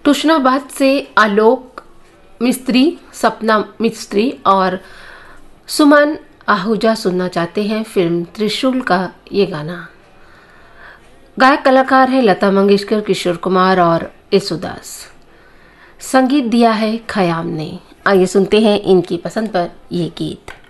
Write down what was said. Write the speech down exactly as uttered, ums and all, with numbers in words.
तुष्णाबाद से आलोक मिस्त्री, सपना मिस्त्री और सुमन आहूजा सुनना चाहते हैं फिल्म त्रिशूल का ये गाना। गायक कलाकार हैं लता मंगेशकर, किशोर कुमार और येसुदास। संगीत दिया है खयाम ने। आइए सुनते हैं इनकी पसंद पर ये गीत।